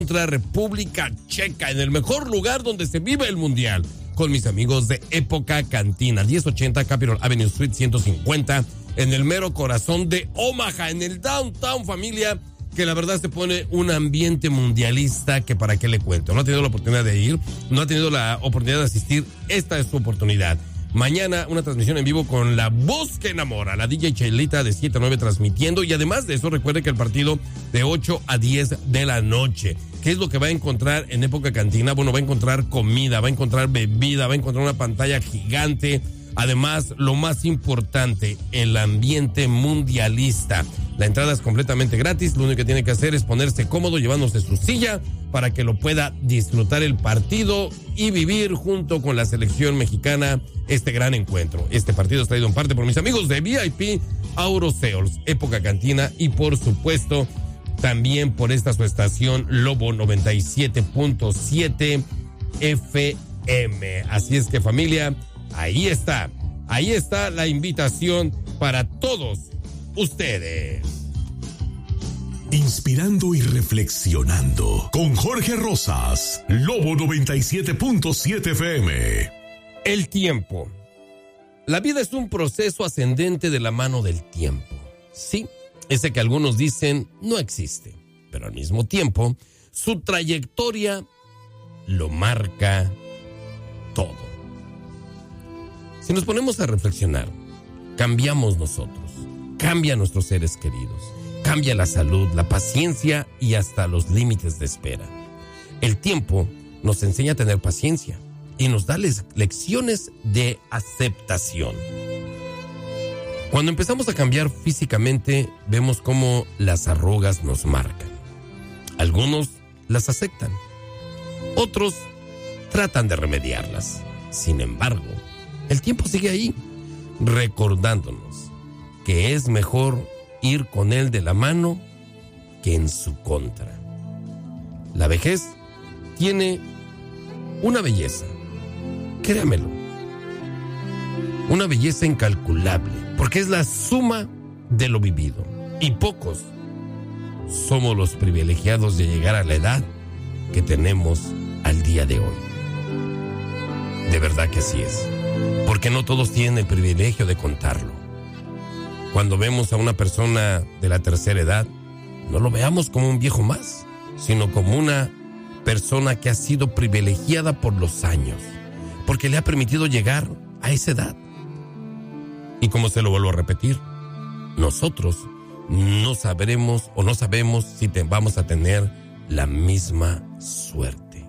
contra República Checa, en el mejor lugar donde se vive el Mundial, con mis amigos de Época Cantina, 1080 Capitol Avenue Suite 150, en el mero corazón de Omaha, en el downtown, familia, que la verdad se pone un ambiente mundialista que para qué le cuento. No ha tenido la oportunidad de ir, no ha tenido la oportunidad de asistir, esta es su oportunidad. Mañana una transmisión en vivo con la voz que enamora, la DJ Chelita de 7 a 9 transmitiendo, y además de eso recuerde que el partido de 8 a 10 de la noche. ¿Qué es lo que va a encontrar en Época Cantina? Bueno, va a encontrar comida, va a encontrar bebida, va a encontrar una pantalla gigante. Además, lo más importante, el ambiente mundialista. La entrada es completamente gratis, lo único que tiene que hacer es ponerse cómodo llevándose su silla para que lo pueda disfrutar el partido y vivir junto con la selección mexicana este gran encuentro. Este partido es traído en parte por mis amigos de VIP Auroseols, Época Cantina, y por supuesto también por esta su estación Lobo 97.7 FM. Así es que, familia, ahí está la invitación para todos ustedes. Inspirando y reflexionando con Jorge Rosas, Lobo 97.7 FM. El tiempo. La vida es un proceso ascendente de la mano del tiempo. Sí, ese que algunos dicen no existe, pero al mismo tiempo su trayectoria lo marca todo. Si nos ponemos a reflexionar, cambiamos nosotros, cambian nuestros seres queridos, cambia la salud, la paciencia y hasta los límites de espera. El tiempo nos enseña a tener paciencia y nos da lecciones de aceptación. Cuando empezamos a cambiar físicamente, vemos cómo las arrugas nos marcan. Algunos las aceptan, otros tratan de remediarlas. Sin embargo, el tiempo sigue ahí, recordándonos que es mejor ir con él de la mano que en su contra. La vejez tiene una belleza, créamelo, una belleza incalculable, porque es la suma de lo vivido. Y pocos somos los privilegiados de llegar a la edad que tenemos al día de hoy. De verdad que así es, porque no todos tienen el privilegio de contarlo. Cuando vemos a una persona de la tercera edad, no lo veamos como un viejo más, sino como una persona que ha sido privilegiada por los años, porque le ha permitido llegar a esa edad. Y como se lo vuelvo a repetir, nosotros no sabremos o no sabemos si vamos a tener la misma suerte.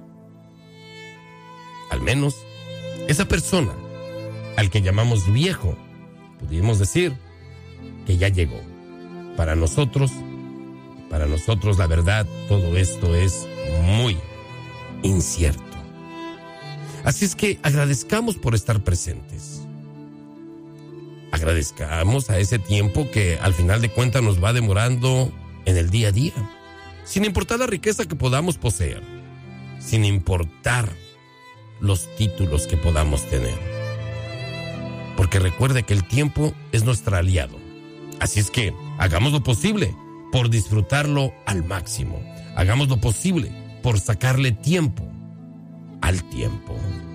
Al menos esa persona al que llamamos viejo, pudimos decir que ya llegó. Para nosotros la verdad, todo esto es muy incierto. Así es que agradezcamos por estar presentes. Agradezcamos a ese tiempo que al final de cuentas nos va demorando en el día a día, sin importar la riqueza que podamos poseer, sin importar los títulos que podamos tener. Porque recuerde que el tiempo es nuestro aliado. Así es que hagamos lo posible por disfrutarlo al máximo. Hagamos lo posible por sacarle tiempo al tiempo.